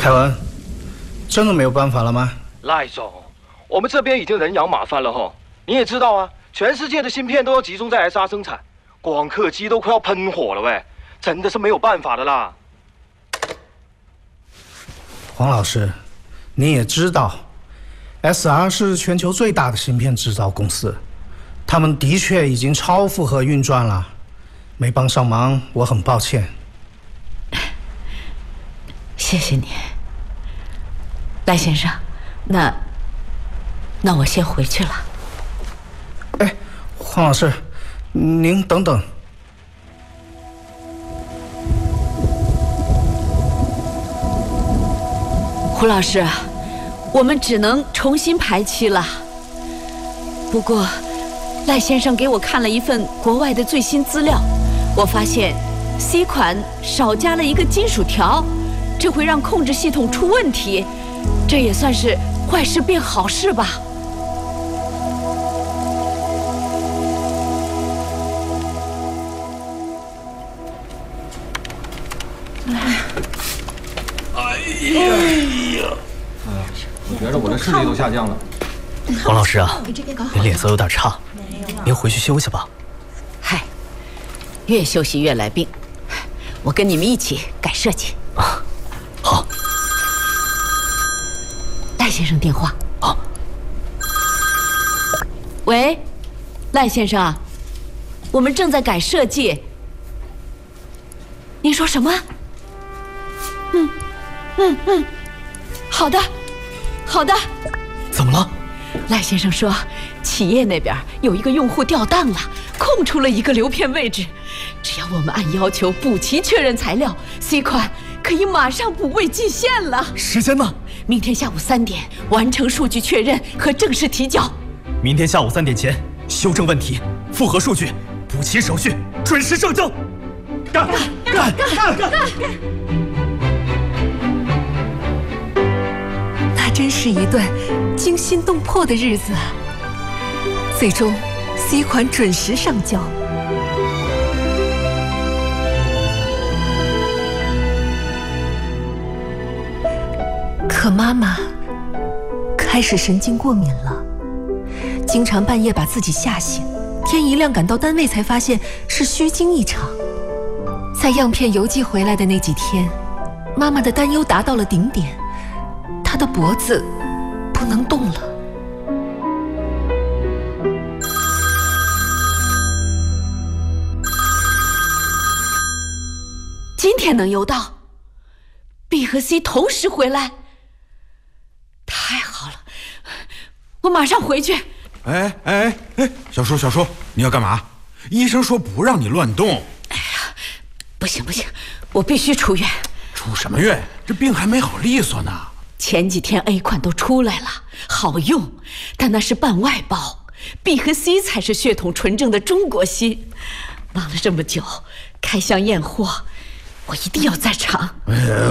凯文，真的没有办法了吗？ 赖总，我们这边已经人仰马翻了吼。你也知道啊，全世界的芯片都要集中在 SR 生产，光刻机都快要喷火了喂，真的是没有办法的啦。 黄老师，你也知道 ，SR 是全球最大的芯片制造公司，他们的确已经超负荷运转了，没帮上忙，我很抱歉。 谢谢你，赖先生。那我先回去了。 哎，黄老师，您等等。 胡老师，我们只能重新排期了。不过，赖先生给我看了一份国外的最新资料，我发现 C 款少加了一个金属条，这会让控制系统出问题，这也算是坏事变好事吧。 我觉得我的视力都下降了。 黄老师啊，您脸色有点差，您回去休息吧。 嗨，越休息越来病，我跟你们一起改设计。 好。 赖先生电话。 好。 喂，赖先生，我们正在改设计。您说什么？好的，好的。 怎么了？ 赖先生说，企业那边有一个用户掉档了，空出了一个流片位置。只要我们按要求补齐确认材料 ，C 款可以马上补位进线了。 时间呢？ 明天下午3点完成数据确认和正式提交。 明天下午3点前修正问题，复核数据，补齐手续，准时上交。干！ 那真是一段惊心动魄的日子啊！最终 ，C 款准时上交。可妈妈开始神经过敏了，经常半夜把自己吓醒，天一亮赶到单位才发现是虚惊一场。在样片邮寄回来的那几天，妈妈的担忧达到了顶点，她的脖子不能动了。 今天能邮到 ，B 和 C 同时回来，太好了，我马上回去。 哎，小叔，你要干嘛？医生说不让你乱动。 哎呀，不行，我必须出院。 出什么院？这病还没好利索呢。 前几天 A 款都出来了，好用，但那是半外包。B 和 C 才是血统纯正的中国芯。忙了这么久，开箱验货，我一定要在场。